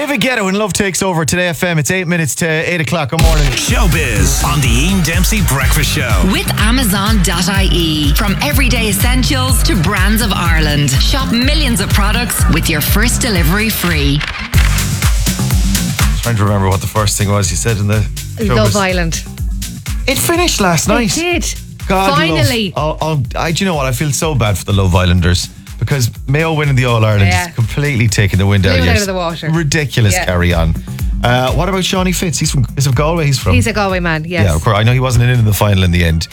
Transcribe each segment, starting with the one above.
David Guetta when Love Takes Over today FM. It's 8 minutes to 8 o'clock. Good morning. Showbiz on the Ian Dempsey Breakfast Show. With Amazon.ie. From everyday essentials to brands of Ireland. Shop millions of products with your first delivery free. Trying to remember what the first thing was you said in the Showbiz. Love Island. It finished last night. It did. God, Finally. do you know what? I feel so bad for the Love Islanders because Mayo winning the All Ireland is completely taking the wind out of Blew it you. out of the water. Ridiculous carry on. What about Shawnee Fitz? He's of Galway. He's a Galway man, yes. Yeah, of course. I know he wasn't in the final in the end.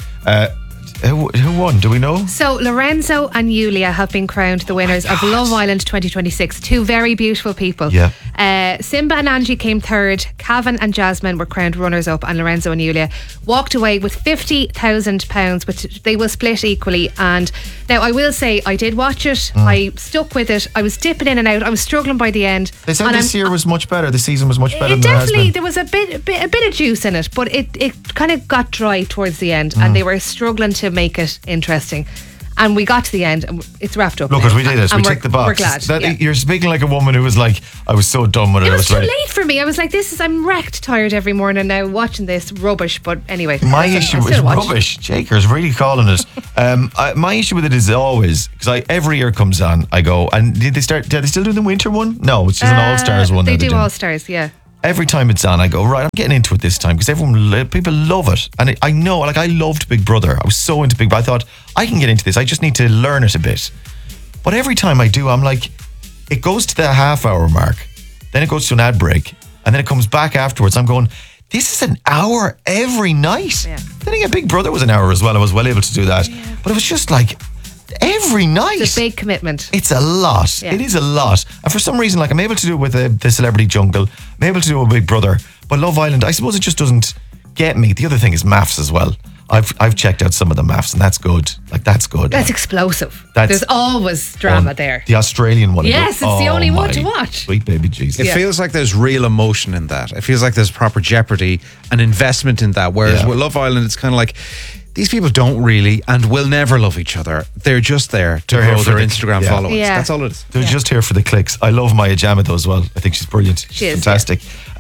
Who won? Do we know? So Lorenzo and Yulia have been crowned the winners of Love Island 2026. Two very beautiful people. Yeah. Simba and Angie came third. Cavan and Jasmine were crowned runners-up, and Lorenzo and Yulia walked away with £50,000, which they will split equally. And now I will say I did watch it. I stuck with it. I was dipping in and out. I was struggling by the end. They said this year was much better. The season was much better than it has been. There was a bit of juice in it, but it kind of got dry towards the end, and they were struggling to make it interesting. And we got to the end and it's wrapped up. Look, now. we did it. We ticked the box. We're glad. You're speaking like a woman who was like, I was so done with it. It was too ready. late for me. I was like, I'm wrecked tired every morning now watching this rubbish. But anyway, my issue is rubbish. Jaker's really calling it. My issue with it is always because every year comes on, I go, and did they still do the winter one? No, it's just an All Stars one. They do All Stars, yeah. Every time it's on, I go, right, I'm getting into it this time because people love it. And I know, like, I loved Big Brother. I was so into Big Brother. I thought, I can get into this. I just need to learn it a bit. But every time I do, I'm like, it goes to the half-hour mark. Then it goes to an ad break. And then it comes back afterwards. I'm going, this is an hour every night. Yeah. Then again, Big Brother was an hour as well. I was well able to do that. Yeah. But it was just like, every night. It's a big commitment. It's a lot. Yeah. It is a lot. And for some reason, like, I'm able to do it with the Celebrity Jungle. I'm able to do it with Big Brother. But Love Island, I suppose it just doesn't get me. The other thing is maths as well. I've checked out some of the maths and that's good. Like, that's good. That's explosive. There's always drama there. The Australian one. Yes, it's the only one to watch. Sweet baby Jesus. It feels like there's real emotion in that. It feels like there's proper jeopardy and investment in that. Whereas with Love Island, it's kind of like, these people don't really and will never love each other. They're just there to grow their Instagram followers. Yeah. That's all it is. They're just here for the clicks. I love Maya Jama though as well. I think she's brilliant. She is fantastic.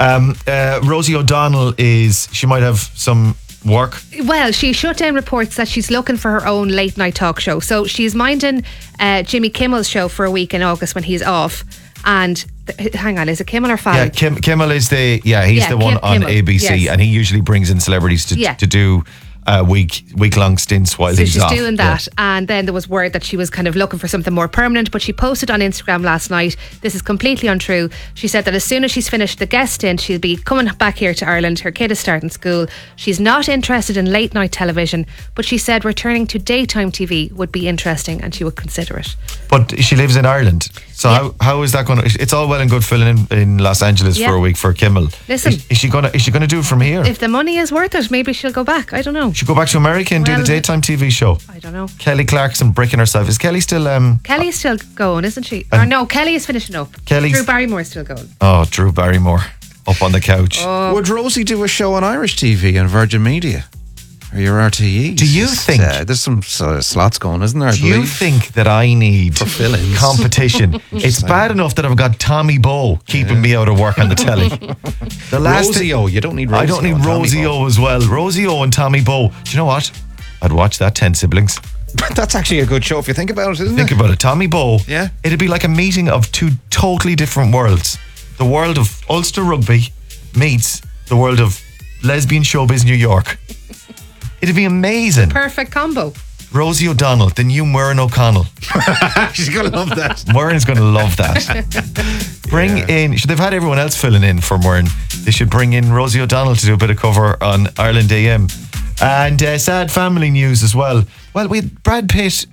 Rosie O'Donnell she might have some work. Well, she shut down reports that she's looking for her own late night talk show. So she's minding Jimmy Kimmel's show for a week in August when he's off. And hang on, is it Kimmel or Fallon? Yeah, Kimmel is he's the one on Kimmel, ABC, and he usually brings in celebrities to do week-long stints while he's off. So she's doing that, and then there was word that she was kind of looking for something more permanent, but she posted on Instagram last night, this is completely untrue. She said that as soon as she's finished the guest stint, she'll be coming back here to Ireland. Her kid is starting school. She's not interested in late night television, but she said returning to daytime TV would be interesting and she would consider it. But she lives in Ireland, so how is that going to... It's all well and good filling in Los Angeles for a week for Kimmel. Listen, is she going to do it from here? If the money is worth it, maybe she'll go back. I don't know. She'll go back to America and do the daytime TV show. I don't know. Kelly Clarkson bricking herself. Is Kelly still... Kelly's still going, isn't she? Or no, Kelly is finishing up. Drew Barrymore's still going. Oh, Drew Barrymore up on the couch. Oh. Would Rosie do a show on Irish TV and Virgin Media? Or your RTE? Do you think... there's some slots going, isn't there? Do you think that I need competition? It's bad enough that I've got Tommy Bowe keeping me out of work on the telly. Rosie-O, you don't need Rosie-O. I don't need Rosie-O as well. Rosie-O and Tommy Bowe. Do you know what? I'd watch that 10 Siblings. That's actually a good show if you think about it, isn't it? Think about it. Tommy Bowe. Yeah. It'd be like a meeting of two totally different worlds. The world of Ulster rugby meets the world of lesbian showbiz New York. It'd be amazing. Perfect combo. Rosie O'Donnell, the new Muireann O'Connell. She's going to love that. Muireann's going to love that. Bring in, they've had everyone else filling in for Muireann. They should bring in Rosie O'Donnell to do a bit of cover on Ireland AM. And sad family news as well. Well, we had Brad Pitt,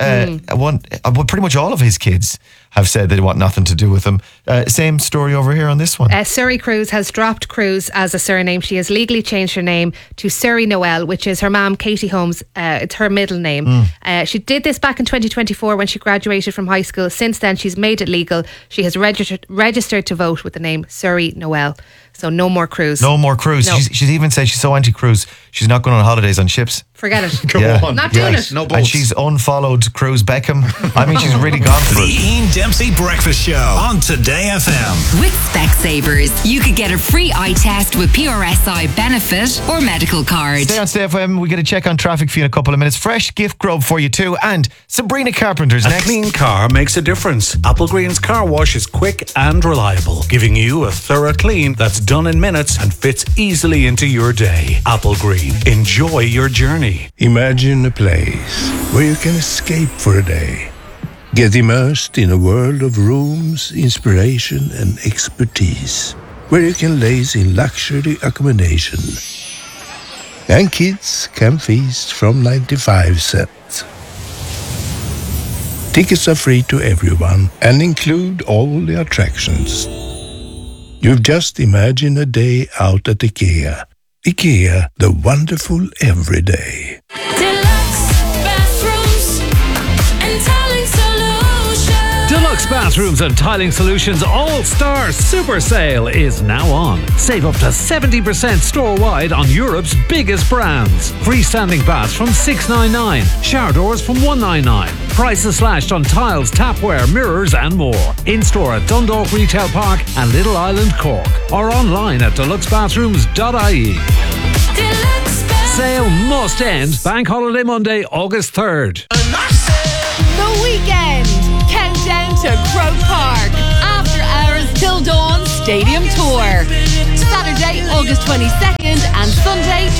pretty much all of his kids have said they want nothing to do with him. Same story over here on this one. Surrey Cruz has dropped Cruz as a surname. She has legally changed her name to Surrey Noel, which is her mum, Katie Holmes. It's her middle name. She did this back in 2024 when she graduated from high school. Since then, she's made it legal. She has registered to vote with the name Surrey Noel. So no more Cruz. No more Cruz. No. She's even said she's so anti-Cruz, she's not going on holidays on ships. Forget it. Go on. Not doing it. No boats. And she's unfollowed Cruz Beckham. I mean, she's really gone for The it. Ian Dempsey Breakfast Show on Today FM. With Specsavers, you could get a free eye test with PRSI benefit or medical card. Stay on Stay FM. We get a check on traffic for you in a couple of minutes. Fresh gift grub for you too. And Sabrina Carpenter's A next. clean car makes a difference. Applegreen's car wash is quick and reliable, giving you a thorough clean that's done in minutes and fits easily into your day. Applegreen. Enjoy your journey. Imagine a place where you can escape for a day. Get immersed in a world of rooms, inspiration and expertise. Where you can laze in luxury accommodation. And kids can feast from 95 cents. Tickets are free to everyone and include all the attractions. You've just imagined a day out at IKEA. IKEA, the wonderful everyday. Deluxe Bathrooms and Tiling Solutions All-Star Super Sale is now on. Save up to 70% store-wide on Europe's biggest brands. Freestanding baths from $699, shower doors from $199. Prices slashed on tiles, tapware, mirrors and more. In-store at Dundalk Retail Park and Little Island, Cork. Or online at deluxebathrooms.ie. Sale must end Bank Holiday Monday, August 3rd. The weekend. Countdown to Croke Park. After Hours Till Dawn Stadium Tour. Saturday, August 22nd and Sunday,